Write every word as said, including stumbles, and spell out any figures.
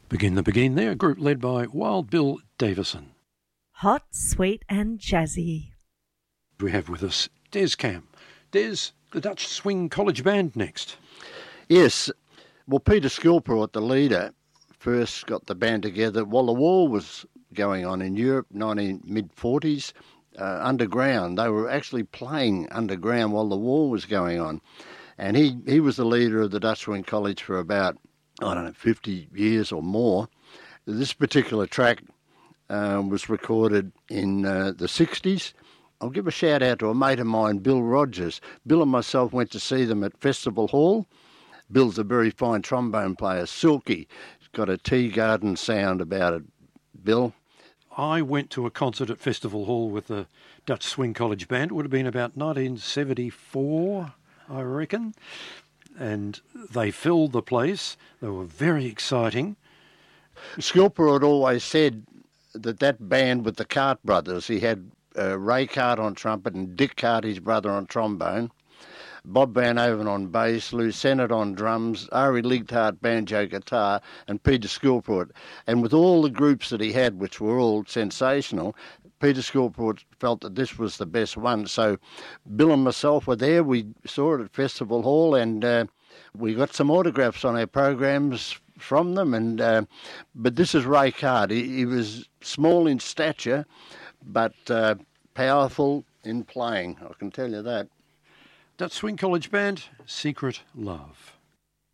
Begin the Begin there, a group led by Wild Bill Davison. Hot, sweet and jazzy. We have with us Des Cam. Des, the Dutch Swing College Band next. Yes, well, Peter Skilport, the leader, first got the band together while the war was going on in Europe, nineteen mid-forties, uh, underground. They were actually playing underground while the war was going on. And he, he was the leader of the Dutch Swing College for about, I don't know, fifty years or more. This particular track uh, was recorded in uh, the sixties. I'll give a shout out to a mate of mine, Bill Rogers. Bill and myself went to see them at Festival Hall. Bill's a very fine trombone player, silky. He's got a tea garden sound about it, Bill. I went to a concert at Festival Hall with the Dutch Swing College Band. It would have been about nineteen seventy-four, I reckon. And they filled the place. They were very exciting. Skilport had always said that that band with the Cart brothers, he had uh, Ray Cart on trumpet and Dick Cart, his brother, on trombone, Bob Van Oven on bass, Lou Sennett on drums, Ari Ligthart banjo guitar, and Peter Skilport. And with all the groups that he had, which were all sensational, Peter Skilport felt that this was the best one. So Bill and myself were there. We saw it at Festival Hall, and uh, we got some autographs on our programs from them. And uh, but this is Ray Cart. He, he was small in stature, but uh, powerful in playing. I can tell you that. Dutch Swing College Band, Secret Love.